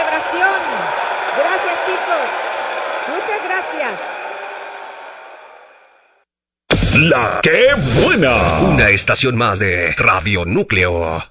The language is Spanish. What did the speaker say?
celebración. Gracias, chicos. Muchas gracias. La que buena. Una estación más de Radio Núcleo.